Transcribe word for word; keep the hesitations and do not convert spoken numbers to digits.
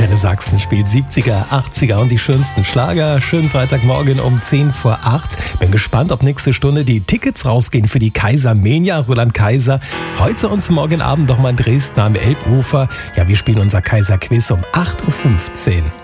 Antenne Sachsen spielt siebziger, achtziger und die schönsten Schlager. Schönen Freitagmorgen um zehn vor acht. Bin gespannt, ob nächste Stunde die Tickets rausgehen für die Kaisermania. Roland Kaiser heute und morgen Abend nochmal in Dresden am Elbufer. Ja, wir spielen unser Kaiser-Quiz um acht Uhr fünfzehn.